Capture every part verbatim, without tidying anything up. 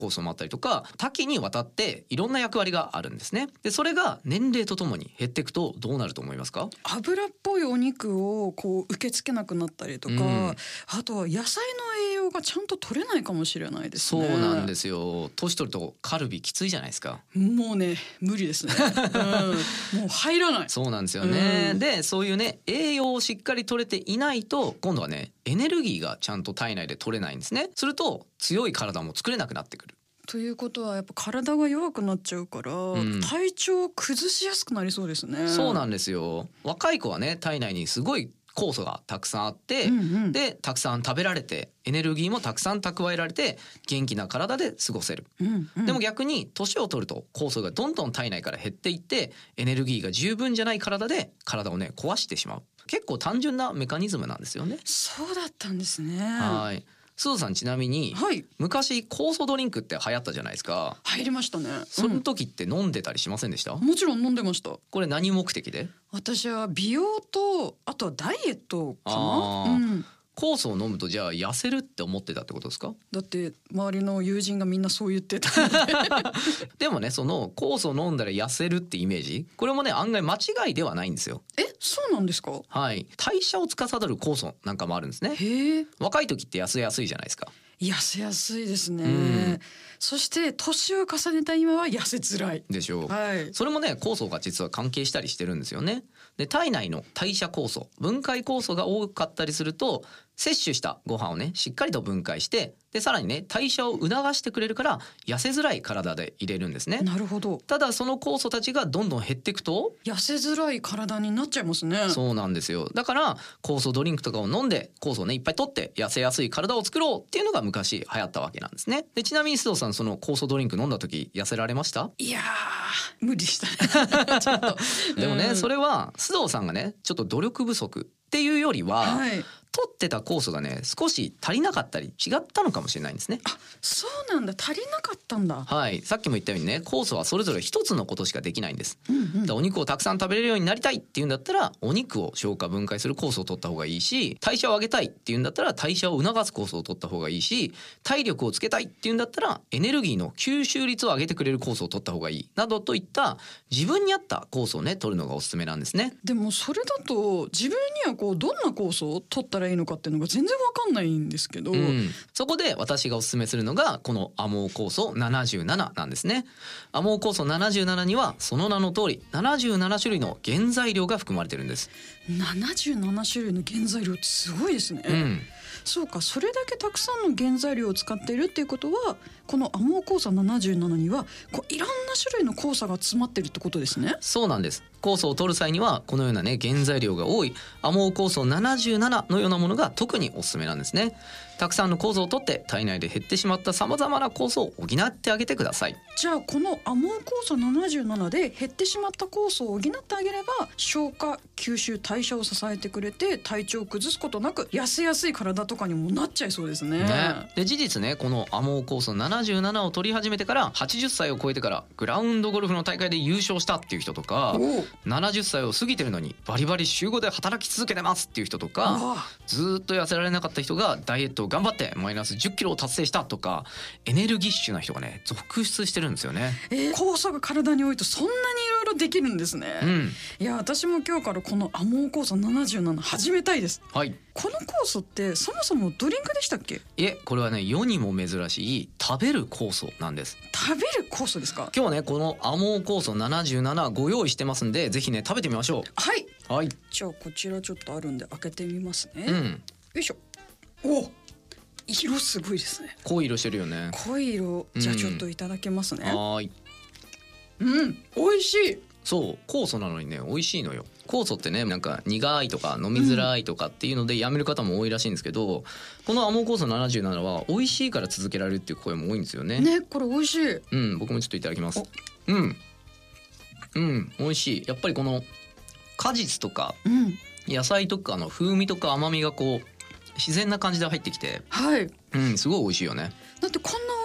酵素もあったりとか、多岐にわたっていろんな役割があるんですね。でそれが年齢とともに減っていくとどうなると思いますか？ 油っぽいお肉をこう受け付けなくなったりとか、うん、あとは野菜の栄養がちゃんと取れないかもしれないですね。 そうなんですよ。年取るとカルビきついじゃないですか。 もうね無理ですね、うん、もう入らない。 そうなんですよね、 うん、 でそういうね栄養をしっかり取れていないと今度はねエネルギーがちゃんと体内で取れないんですね。すると強い体も作れなくなってくる。 ということはやっぱ体が弱くなっちゃうから、うん、体調を崩しやすくなりそうですね。 そうなんですよ。若い子はね体内にすごい酵素がたくさんあって、うんうん、でたくさん食べられてエネルギーもたくさん蓄えられて元気な体で過ごせる、うんうん、でも逆に年を取ると酵素がどんどん体内から減っていってエネルギーが十分じゃない体で体をね壊してしまう。結構単純なメカニズムなんですよね。 そうだったんですね。 はい。須藤さんちなみに、はい、昔酵素ドリンクって流行ったじゃないですか。 入りましたね。 その時って飲んでたりしませんでした？ うん、もちろん飲んでました。 これ何目的で？ 私は美容とあとはダイエットかな。 あ、うん、酵素を飲むとじゃあ痩せるって思ってたってことですか？ だって周りの友人がみんなそう言ってたでもねその酵素を飲んだら痩せるってイメージ、これもね案外間違いではないんですよ。 え、そうなんですか？ はい、代謝を司る酵素なんかもあるんですね。へー。若い時って痩せやすいじゃないですか。 痩せやすいですね、うん、そして年を重ねた今は痩せづらいでしょう、 はい、 それもね酵素が実は関係したりしてるんですよね。で体内の代謝酵素分解酵素が多かったりすると摂取したご飯をねしっかりと分解してでさらにね代謝を促してくれるから痩せづらい体で入れるんですね。 なるほど。 ただその酵素たちがどんどん減っていくと痩せづらい体になっちゃいますね。 そうなんですよ。だから酵素ドリンクとかを飲んで酵素をねいっぱい取って痩せやすい体を作ろうっていうのが昔流行ったわけなんですね。でちなみに須藤さんその酵素ドリンク飲んだ時痩せられました？ いやー無理したねちょっとでもね、うん、それは須藤さんがねちょっと努力不足っていうよりは、はい、取ってた酵素がね少し足りなかったり違ったのかもしれないんですね。 あ、そうなんだ。足りなかったんだ。 はい、さっきも言ったようにね酵素はそれぞれ一つのことしかできないんです、うんうん、だお肉をたくさん食べれるようになりたいっていうんだったらお肉を消化分解する酵素を取った方がいいし、代謝を上げたいっていうんだったら代謝を促す酵素を取った方がいいし、体力をつけたいっていうんだったらエネルギーの吸収率を上げてくれる酵素を取った方がいいなどといった自分に合った酵素をね取るのがおすすめなんですね。 でもそれだと自分にはこうどんな酵素を取ったらいいのかっていうのが全然わかんないんですけど、うん、 そこで私がおすすめするのがこのアモー酵素ななじゅうなななんですね。アモー酵素ななじゅうななにはその名の通りななじゅうなな種類の原材料が含まれてるんです。 ななじゅうなな種類の原材料ってすごいですね、うん、そうか、それだけたくさんの原材料を使っているっていうことはこのアモー酵素ななじゅうななにはこういろんな種類の酵素が詰まってるってことですね。 そうなんです。酵素を取る際にはこのようなね原材料が多いアモー酵素ななじゅうななのようなものが特におすすめなんですね。たくさんの酵素を取って体内で減ってしまったさまざまな酵素を補ってあげてください。 じゃあこのアモー酵素ななじゅうななで減ってしまった酵素を補ってあげれば消化吸収代謝を支えてくれて体調を崩すことなく痩せやすい体とかにもなっちゃいそうです ね, ねで事実ねこのアモー酵素ななじゅうななを取り始めてからはちじゅっさいを超えてからグラウンドゴルフの大会で優勝したっていう人とか、ななじゅっさいを過ぎてるのにバリバリ週ごで働き続けてますっていう人とか、ずっと痩せられなかった人がダイエットを頑張ってマイナスじゅっキロを達成したとか、エネルギッシュな人がね続出してるんですよね。 えー、酵素が体に多いとそんなにいろいろできるんですね、うん、いや私も今日からこのアモー酵素ななじゅうなな始めたいです。 はい。 この酵素ってそもそもドリンクでしたっけ？ いえ、これはね世にも珍しい食べる酵素なんです。 食べる酵素ですか？ 今日はねこのアモー酵素ななじゅうななご用意してますんでぜひね食べてみましょう。 はい、 はい、 じゃあこちらちょっとあるんで開けてみますね、 うん、 よいしょ。お、色すごいですね。 濃い色してるよね。 濃い色。じゃあちょっといただけますね、 うん、はい。 うん、美味しい。 そう酵素なのにね美味しいのよ。酵素ってねなんか苦いとか飲みづらいとかっていうのでやめる方も多いらしいんですけど、うん、このアモー酵素ななじゅうななは美味しいから続けられるっていう声も多いんですよね。 ね、これ美味しい。 うん、僕もちょっといただきます。うんうん美味しい。やっぱりこの果実とか、うん、野菜とかの風味とか甘みがこう自然な感じで入ってきて、 はい、 うん、すごい美味しいよね。 だってこんな美味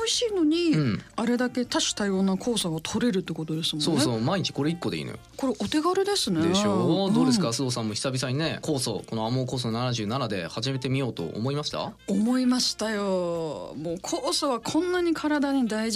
味しいのに、 うん、 あれだけ多種多様な酵素が取れるってことですもんね。 そうそう、毎日これいっこでいいのよ。 これお手軽ですね。 でしょう。どうですか、 ん、 須藤さんも久々にね酵素、このアモー酵素ななじゅうななで始めてみようと思いました？ 思いましたよ。もう酵素はこんなに体に大事